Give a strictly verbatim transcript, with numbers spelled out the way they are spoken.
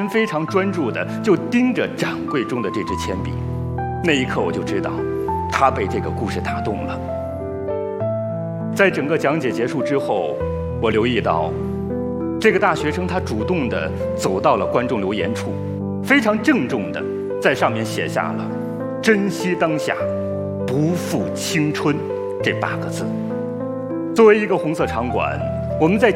神非常专注的就盯着展柜中的这支铅笔。那一刻我就知道，他被这个故事打动了。在整个讲解结束之后，我留意到，这个大学生他主动地走到了观众留言处，非常郑重地在上面写下了“珍惜当下，不负青春”这八个字。作为一个红色场馆，我们在